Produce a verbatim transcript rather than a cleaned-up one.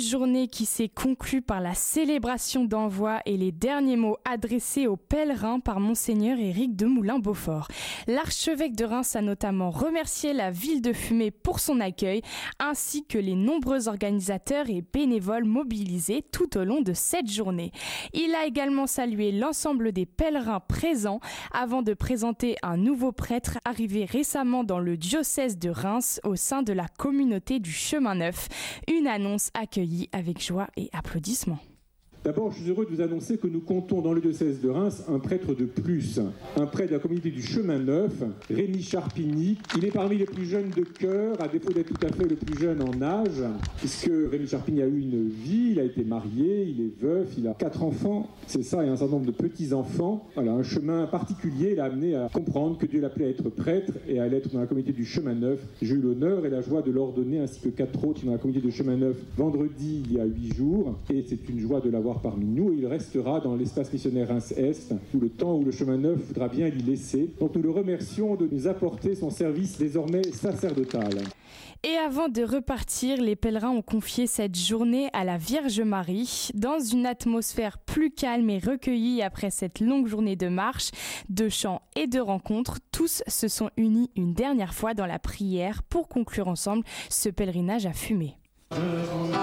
journée qui s'est conclue par la célébration d'envoi et les derniers mots adressés aux pèlerins par Monseigneur Éric de Moulin-Beaufort. L'archevêque de Reims a notamment remercié la ville de Fumay pour son accueil, ainsi que les nombreux organisateurs et bénévoles mobilisés tout au long de cette journée. Il a également salué l'ensemble des pèlerins présents avant de présenter un nouveau prêtre arrivé récemment dans le diocèse de Reims au sein de la communauté du Chemin Neuf. Une annonce accueillie avec joie et applaudissements. D'abord, je suis heureux de vous annoncer que nous comptons dans le diocèse de Reims un prêtre de plus, un prêtre de la communauté du Chemin Neuf, Rémi Charpigny. Il est parmi les plus jeunes de cœur, à défaut d'être tout à fait le plus jeune en âge, puisque Rémi Charpigny a eu une vie, il a été marié, il est veuf, il a quatre enfants, c'est ça, et un certain nombre de petits-enfants. Voilà, un chemin particulier l'a amené à comprendre que Dieu l'appelait à être prêtre et à l'être dans la communauté du Chemin Neuf. J'ai eu l'honneur et la joie de l'ordonner, ainsi que quatre autres dans la communauté du Chemin Neuf, vendredi il y a huit jours, et c'est une joie de l'avoir parmi nous, et il restera dans l'espace missionnaire Reims-Est tout le temps où le Chemin Neuf voudra bien l'y laisser. Donc nous le remercions de nous apporter son service désormais sacerdotal. Et avant de repartir, les pèlerins ont confié cette journée à la Vierge Marie. Dans une atmosphère plus calme et recueillie après cette longue journée de marche, de chants et de rencontres, tous se sont unis une dernière fois dans la prière pour conclure ensemble ce pèlerinage à Fumay.